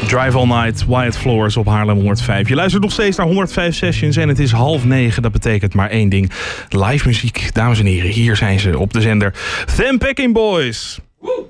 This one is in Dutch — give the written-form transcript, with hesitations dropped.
Drive All Night, Wyatt Flowers op Haarlem 105. Je luistert nog steeds naar 105 Sessions en het is 8:30. Dat betekent maar één ding. Live muziek, dames en heren. Hier zijn ze op de zender. Them Pecking Boys. Woe!